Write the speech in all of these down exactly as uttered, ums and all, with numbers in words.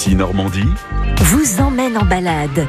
Ici Normandie vous emmène en balade.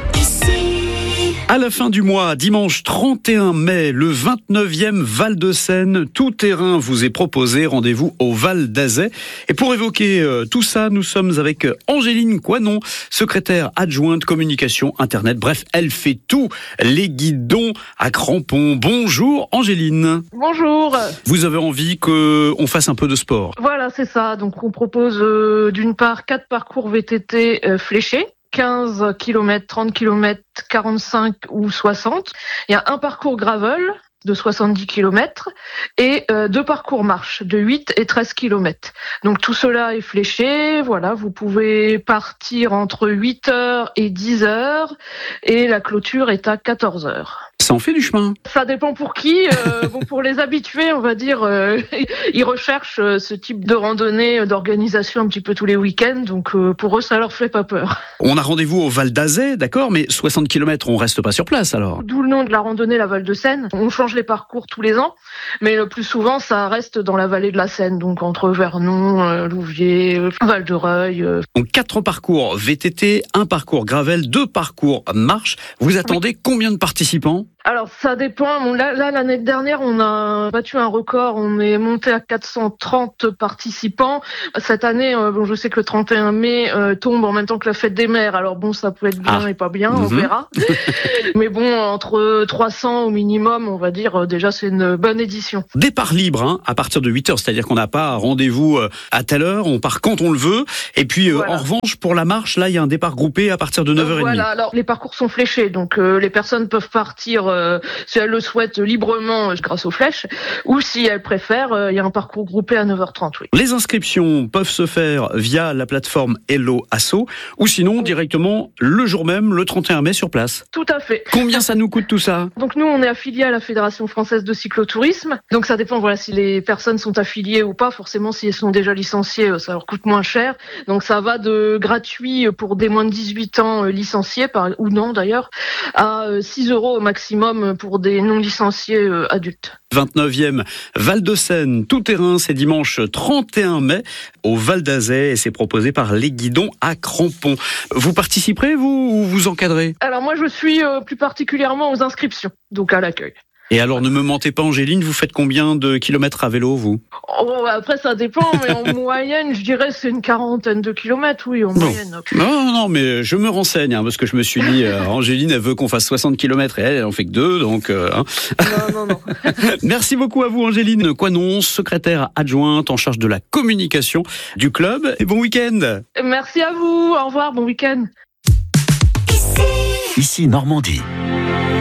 À la fin du mois, dimanche trente et un mai, le vingt-neuvième Val de Seine, tout terrain vous est proposé. Rendez-vous au Val d'Azay. Et pour évoquer euh, tout ça, nous sommes avec Angéline Coinon, secrétaire adjointe communication internet. Bref, elle fait tout. Les guidons à crampons. Bonjour Angéline. Bonjour. Vous avez envie qu'on fasse un peu de sport? Voilà, c'est ça. Donc on propose euh, d'une part quatre parcours V T T euh, fléchés. quinze kilomètres, trente kilomètres, quarante-cinq ou soixante. Il y a un parcours gravel de soixante-dix kilomètres et euh, deux parcours marche de huit et treize kilomètres. Donc tout cela est fléché. Voilà, vous pouvez partir entre huit heures et dix heures et la clôture est à quatorze heures. Ça en fait du chemin. Ça dépend pour qui. Euh, bon, pour les habitués, on va dire, euh, ils recherchent euh, ce type de randonnée, euh, d'organisation un petit peu tous les week-ends. Donc euh, pour eux, ça leur fait pas peur. On a rendez-vous au Val d'Azay, d'accord, mais soixante kilomètres, on reste pas sur place alors. D'où le nom de la randonnée, la Val de Seine. On change les parcours tous les ans, mais le plus souvent, ça reste dans la vallée de la Seine, donc entre Vernon, euh, Louviers, euh, Val de Reuil. Euh. Donc quatre parcours V T T, un parcours gravel, deux parcours marche. Vous attendez oui. Combien de participants ? Alors ça dépend. Bon, là, là, l'année dernière, on a battu un record. On est monté à quatre cent trente participants. Cette année, euh, bon, je sais que le trente et un mai euh, tombe en même temps que la fête des mères. Alors bon, ça peut être bien ah. et pas bien, mm-hmm. on verra. Mais bon, entre trois cents au minimum, on va dire, euh, déjà c'est une bonne édition. Départ libre hein, à partir de huit heures, c'est-à-dire qu'on n'a pas rendez-vous euh, à telle heure, on part quand on le veut. Et puis euh, voilà. En revanche, pour la marche, là, il y a un départ groupé à partir de neuf heures trente. Voilà, alors les parcours sont fléchés, donc euh, les personnes peuvent partir Euh, si elles le souhaitent librement euh, grâce aux flèches, ou si elles préfèrent, il euh, y a un parcours groupé à neuf heures trente. Oui. Les inscriptions peuvent se faire via la plateforme Hello Asso, ou sinon oui. directement le jour même, le trente et un mai sur place. Tout à fait. Combien ça nous coûte tout ça ? Donc nous, on est affilié à la Fédération française de cyclotourisme, donc ça dépend voilà, si les personnes sont affiliées ou pas. Forcément, si elles sont déjà licenciées, ça leur coûte moins cher. Donc ça va de gratuit pour des moins de dix-huit ans licenciés, par, ou non d'ailleurs, à six euros au maximum pour des non licenciés euh, adultes. vingt-neuvième Val de Seine, tout terrain, c'est dimanche trente et un mai au Val d'Azay et c'est proposé par les guidons à crampons. Vous participerez, vous, ou vous encadrez ? Alors moi, je suis euh, plus particulièrement aux inscriptions, donc à l'accueil. Et alors, ne me mentez pas, Angéline, vous faites combien de kilomètres à vélo, vous ? Oh, après, ça dépend, mais en moyenne, je dirais c'est une quarantaine de kilomètres, oui, en bon. moyenne. Non, non, mais je me renseigne, hein, parce que je me suis dit, euh, Angéline, elle veut qu'on fasse soixante kilomètres et elle, elle en fait que deux, donc... Euh, hein. Non, non, non. Merci beaucoup à vous, Angéline Coinon, secrétaire adjointe en charge de la communication du club. Et bon week-end. Merci à vous, au revoir, bon week-end. Ici Normandie.